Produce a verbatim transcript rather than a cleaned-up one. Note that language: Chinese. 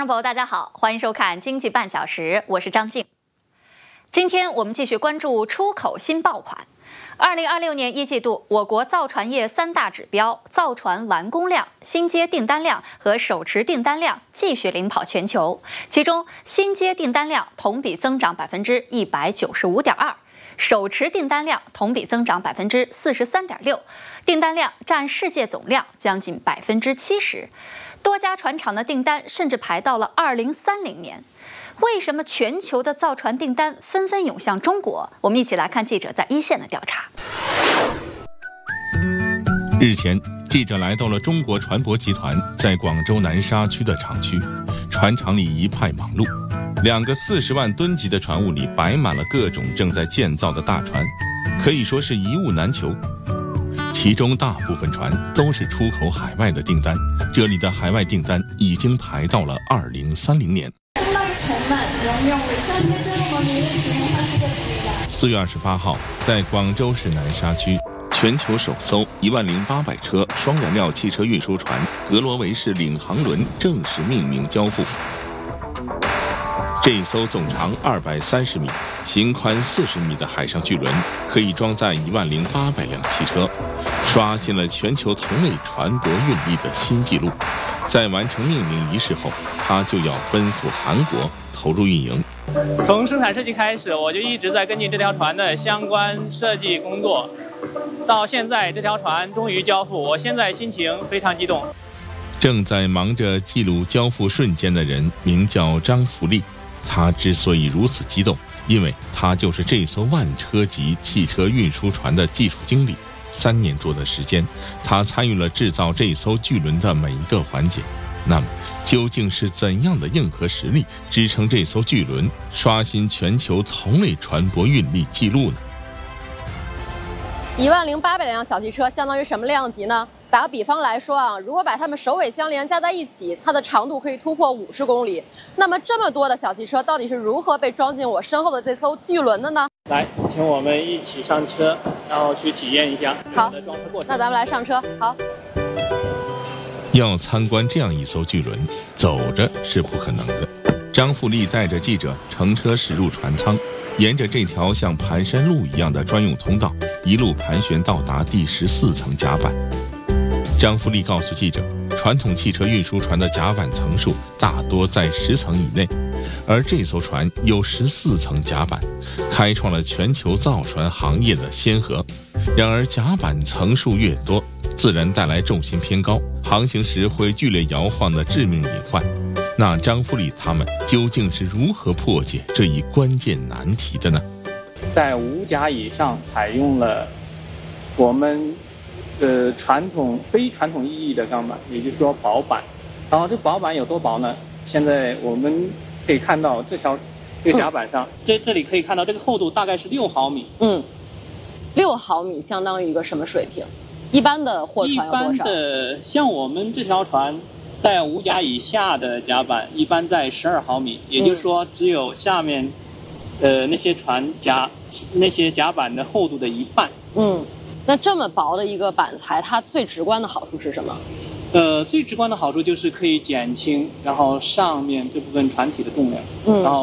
众朋友，大家好，欢迎收看《经济半小时》，我是张静。今天我们继续关注出口新爆款。二零二六年一季度，我国造船业三大指标——造船完工量、新接订单量和手持订单量继续领跑全球。其中，新接订单量同比增长百分之一百九十五点二。手持订单量同比增长百分之四十三点六，订单量占世界总量将近百分之七十，多家船厂的订单甚至排到了二零三零年。为什么全球的造船订单纷纷涌向中国？我们一起来看记者在一线的调查。 日前，记者来到了中国船舶集团在广州南沙区的厂区，船厂里一派忙碌。两个四十万吨级的船坞里摆满了各种正在建造的大船，可以说是一物难求。其中大部分船都是出口海外的订单，这里的海外订单已经排到了二零三零年。四月二十八号，在广州市南沙区，全球首艘一万零八百车双燃料汽车运输船格罗维式领航轮正式命名交付。这一艘总长二百三十米、行宽四十米的海上巨轮，可以装载一万零八百辆汽车，刷新了全球同类船舶运力的新纪录。在完成命名仪式后，它就要奔赴韩国投入运营。 从生产设计开始，我就一直在跟进这条船的相关设计工作，到现在这条船终于交付，我现在心情非常激动。 正在忙着记录交付瞬间的人名叫张福利。他之所以如此激动，因为他就是这艘万车级汽车运输船的技术经理。三年多的时间，他参与了制造这艘巨轮的每一个环节。那么，究竟是怎样的硬核实力支撑这艘巨轮刷新全球同类船舶运力记录呢？ 一万零八百辆小汽车相当于什么量级呢？打个比方来说啊，如果把它们首尾相连加在一起，它的长度可以突破五十公里。那么这么多的小汽车到底是如何被装进我身后的这艘巨轮的呢？ 来，请我们一起上车，然后去体验一下好的装车过程。 那咱们来上车。好。 要参观这样一艘巨轮，走着是不可能的。张富利带着记者乘车驶入船舱，沿着这条像盘山路一样的专用通道，一路盘旋到达第十四层甲板。张富利告诉记者，传统汽车运输船的甲板层数大多在十层以内，而这艘船有十四层甲板，开创了全球造船行业的先河。然而甲板层数越多，自然带来重心偏高，航行时会剧烈摇晃的致命隐患。那张富利他们究竟是如何破解这一关键难题的呢？ 在五甲以上采用了我们呃传统非传统意义的钢板，也就是说薄板。然后这薄板有多薄呢？现在我们可以看到这条这个甲板上，这这里可以看到这个厚度大概是六毫米。 嗯，六毫米相当于一个什么水平？一般的货船有多少？ 一般的像我们这条船，在五甲以下的甲板一般在十二毫米，也就是说只有下面，呃那些船甲那些甲板的厚度的一半。 嗯，那这么薄的一个板材，它最直观的好处是什么？ 呃，最直观的好处就是可以减轻，然后上面这部分船体的重量， 嗯， 然后。